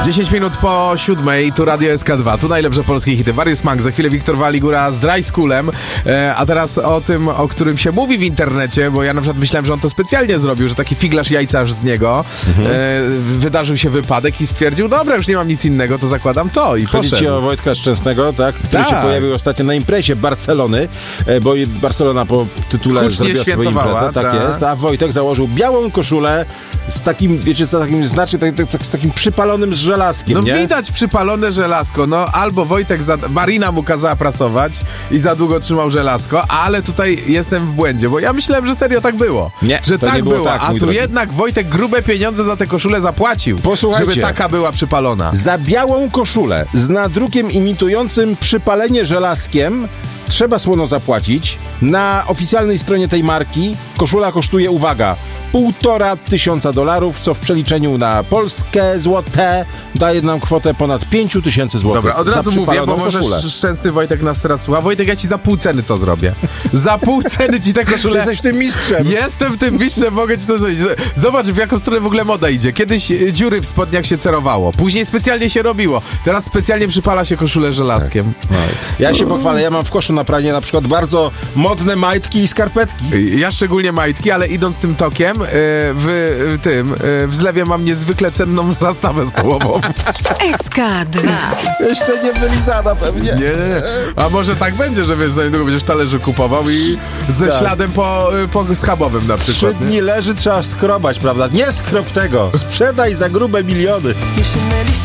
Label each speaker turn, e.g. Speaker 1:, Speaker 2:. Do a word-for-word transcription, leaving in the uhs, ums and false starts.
Speaker 1: dziesięć minut po siódmej, tu Radio S K dwa, tu najlepsze polskie hity. Warius Mank, za chwilę Wiktor Waligura z Dry Schoolem, e, a teraz o tym, o którym się mówi w internecie, bo ja na przykład myślałem, że on to specjalnie zrobił, że taki figlarz jajcarz z niego, mhm. e, wydarzył się wypadek i stwierdził, dobra, już nie mam nic innego, to zakładam to i poszedł.
Speaker 2: Chodzi ci o Wojtka Szczęsnego, tak? Który
Speaker 1: tak.
Speaker 2: się pojawił ostatnio na imprezie Barcelony, e, bo Barcelona po tytule
Speaker 1: Hucznie
Speaker 2: zrobiła swoją imprezę, tak
Speaker 1: ta.
Speaker 2: jest, a Wojtek założył białą koszulę z takim, wiecie co, takim znacznie, tak, tak, z takim przypalonym z żelazkiem,
Speaker 1: No
Speaker 2: nie?
Speaker 1: widać przypalone żelazko, no albo Wojtek, za... Marina mu kazała prasować i za długo trzymał żelazko, ale tutaj jestem w błędzie, bo ja myślałem, że serio tak było.
Speaker 2: Nie,
Speaker 1: że
Speaker 2: to
Speaker 1: tak
Speaker 2: nie było
Speaker 1: było,
Speaker 2: tak,
Speaker 1: a tu
Speaker 2: drogi.
Speaker 1: jednak Wojtek grube pieniądze za tę koszulę zapłacił,
Speaker 2: Posłuchajcie.
Speaker 1: żeby taka była przypalona.
Speaker 2: Za białą koszulę z nadrukiem imitującym przypalenie żelazkiem trzeba słono zapłacić. Na oficjalnej stronie tej marki koszula kosztuje, uwaga, półtora tysiąca dolarów, co w przeliczeniu na polskie złote daje nam kwotę ponad pięć tysięcy złotych.
Speaker 1: Dobra, od razu mówię, bo może
Speaker 2: koszulę.
Speaker 1: szczęsny Wojtek nas teraz słucha. Wojtek, ja ci za pół ceny to zrobię. Za pół ceny ci tę koszulę...
Speaker 2: Jesteś tym mistrzem.
Speaker 1: Jestem tym mistrzem, mogę ci to zrobić. Zobacz, w jaką stronę w ogóle moda idzie. Kiedyś dziury w spodniach się cerowało, później specjalnie się robiło. Teraz specjalnie przypala się koszulę żelazkiem.
Speaker 2: Tak. Ja się pochwalę, ja mam w koszu na pranie na przykład bardzo modne majtki i skarpetki.
Speaker 1: Ja szczególnie majtki, ale idąc tym tokiem, yy, w, w tym, yy, w zlewie mam niezwykle cenną zastawę stołową.
Speaker 3: S K dwa.
Speaker 2: Jeszcze nie wylizana pewnie.
Speaker 1: Nie, nie, nie. A może tak będzie, że wiesz, za niedługo będziesz talerze kupował i ze
Speaker 2: tak.
Speaker 1: śladem po, po schabowym na
Speaker 2: Trzy
Speaker 1: przykład.
Speaker 2: dni leży, trzeba skrobać, prawda? Nie skrob tego. Sprzedaj za grube miliony.